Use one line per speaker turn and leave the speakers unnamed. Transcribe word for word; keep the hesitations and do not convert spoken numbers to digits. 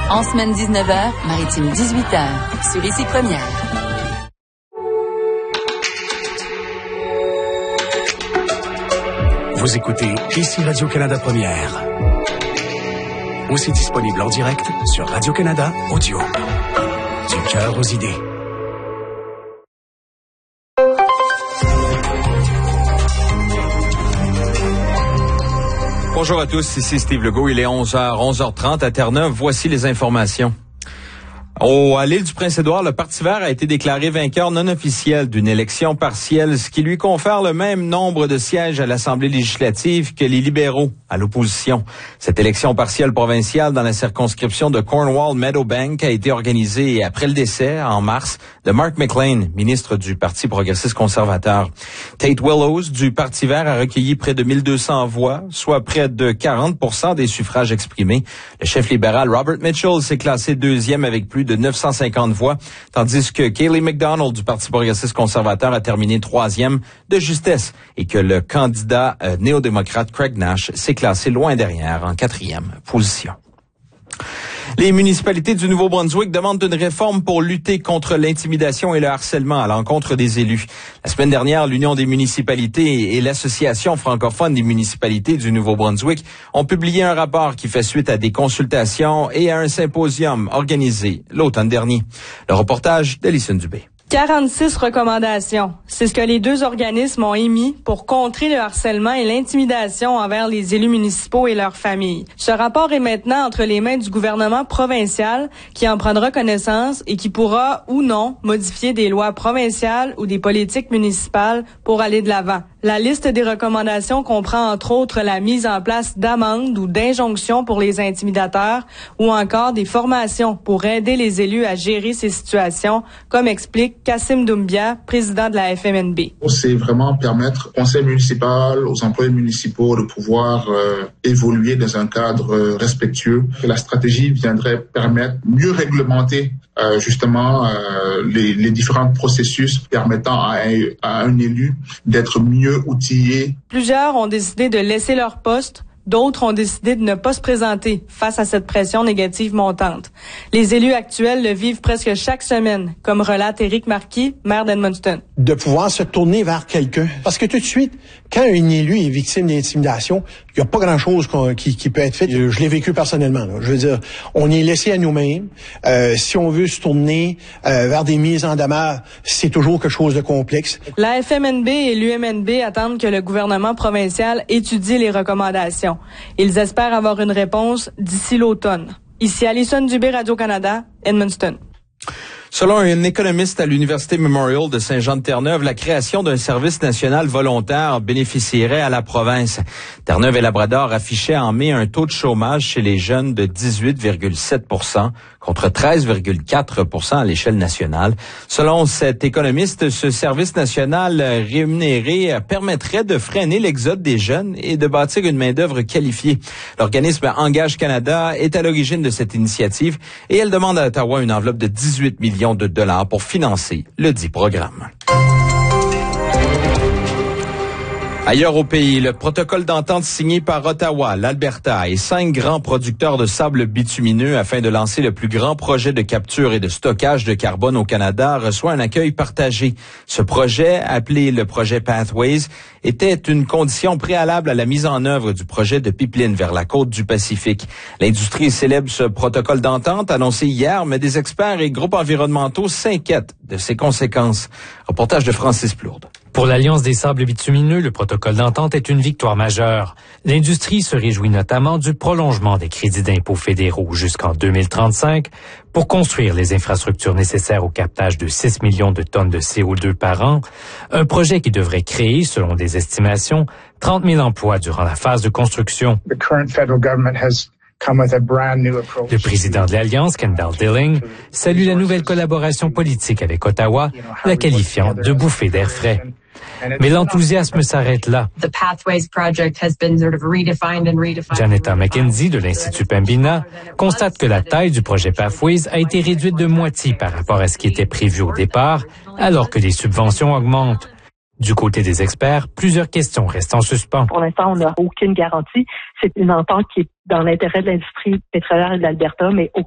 En semaine dix-neuf heures, maritime dix-huit heures, sur Ici Première.
Vous écoutez Ici Radio-Canada Première. Aussi disponible en direct sur Radio-Canada Audio. Du cœur aux idées.
Bonjour à tous, ici Steve Legault, il est onze heures, onze heures trente à Terre-Neuve. Voici les informations. Au, à l'île du Prince-Édouard, le Parti vert a été déclaré vainqueur non officiel d'une élection partielle, ce qui lui confère le même nombre de sièges à l'Assemblée législative que les libéraux à l'opposition. Cette élection partielle provinciale dans la circonscription de Cornwall-Meadowbank a été organisée après le décès, en mars, de Mark McLean, ministre du Parti progressiste conservateur. Tate Willows, du Parti vert, a recueilli près de mille deux cents voix, soit près de quarante pour cent des suffrages exprimés. Le chef libéral Robert Mitchell s'est classé deuxième avec plus de neuf cent cinquante voix, tandis que Kayleigh McDonald du Parti progressiste conservateur a terminé troisième de justesse et que le candidat euh, néo-démocrate Craig Nash s'est classé loin derrière en quatrième position. Les municipalités du Nouveau-Brunswick demandent une réforme pour lutter contre l'intimidation et le harcèlement à l'encontre des élus. La semaine dernière, l'Union des municipalités et l'Association francophone des municipalités du Nouveau-Brunswick ont publié un rapport qui fait suite à des consultations et à un symposium organisé l'automne dernier. Le reportage d'Alison Dubé.
quarante-six recommandations. C'est ce que les deux organismes ont émis pour contrer le harcèlement et l'intimidation envers les élus municipaux et leurs familles. Ce rapport est maintenant entre les mains du gouvernement provincial qui en prendra connaissance et qui pourra ou non modifier des lois provinciales ou des politiques municipales pour aller de l'avant. La liste des recommandations comprend entre autres la mise en place d'amendes ou d'injonctions pour les intimidateurs ou encore des formations pour aider les élus à gérer ces situations, comme explique Kassim Doumbia, président de la F M N B.
C'est vraiment permettre au conseil municipal, aux employés municipaux de pouvoir euh, évoluer dans un cadre euh, respectueux. La stratégie viendrait permettre mieux réglementer euh, justement euh, les, les différents processus permettant à un, à un élu d'être mieux outillé.
Plusieurs ont décidé de laisser leur poste. D'autres ont décidé de ne pas se présenter face à cette pression négative montante. Les élus actuels le vivent presque chaque semaine, comme relate Éric Marquis, maire d'Edmundston.
De pouvoir se tourner vers quelqu'un. Parce que tout de suite, quand un élu est victime d'intimidation, il n'y a pas grand-chose qui, qui peut être fait. Je, je l'ai vécu personnellement. Là. Je veux dire, on est laissé à nous-mêmes. Euh, si on veut se tourner euh, vers des mises en demeure, c'est toujours quelque chose de complexe.
La F M N B et l'U M N B attendent que le gouvernement provincial étudie les recommandations. Ils espèrent avoir une réponse d'ici l'automne. Ici Alison Dubé, Radio-Canada, Edmundston.
Selon un économiste à l'Université Memorial de Saint-Jean-de-Terre-Neuve, la création d'un service national volontaire bénéficierait à la province. Terre-Neuve et Labrador affichaient en mai un taux de chômage chez les jeunes de dix-huit virgule sept pour cent contre treize virgule quatre pour cent à l'échelle nationale. Selon cet économiste, ce service national rémunéré permettrait de freiner l'exode des jeunes et de bâtir une main-d'œuvre qualifiée. L'organisme Engage Canada est à l'origine de cette initiative et elle demande à Ottawa une enveloppe de dix-huit millions de dollars pour financer le dit programme. Ailleurs au pays, le protocole d'entente signé par Ottawa, l'Alberta et cinq grands producteurs de sable bitumineux afin de lancer le plus grand projet de capture et de stockage de carbone au Canada reçoit un accueil partagé. Ce projet, appelé le projet Pathways, était une condition préalable à la mise en œuvre du projet de pipeline vers la côte du Pacifique. L'industrie célèbre ce protocole d'entente annoncé hier, mais des experts et groupes environnementaux s'inquiètent de ses conséquences. Reportage de Francis Plourde.
Pour l'Alliance des sables bitumineux, le protocole d'entente est une victoire majeure. L'industrie se réjouit notamment du prolongement des crédits d'impôts fédéraux jusqu'en deux mille trente-cinq pour construire les infrastructures nécessaires au captage de six millions de tonnes de C O deux par an, un projet qui devrait créer, selon des estimations, trente mille emplois durant la phase de construction.
The current federal government has
Le président de l'Alliance, Kendall Dilling, salue la nouvelle collaboration politique avec Ottawa, la qualifiant de bouffée d'air frais. Mais l'enthousiasme s'arrête là. Janetta McKenzie de l'Institut Pembina constate que la taille du projet Pathways a été réduite de moitié par rapport à ce qui était prévu au départ, alors que les subventions augmentent. Du côté des experts, plusieurs questions restent en suspens.
Pour l'instant, on n'a aucune garantie. C'est une entente qui est dans l'intérêt de l'industrie pétrolière et de l'Alberta, mais